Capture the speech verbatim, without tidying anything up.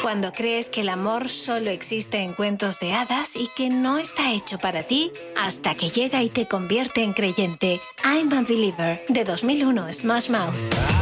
Cuando crees que el amor solo existe en cuentos de hadas y que no está hecho para ti, hasta que llega y te convierte en creyente. I'm a Believer, de dos mil uno, Smash Mouth.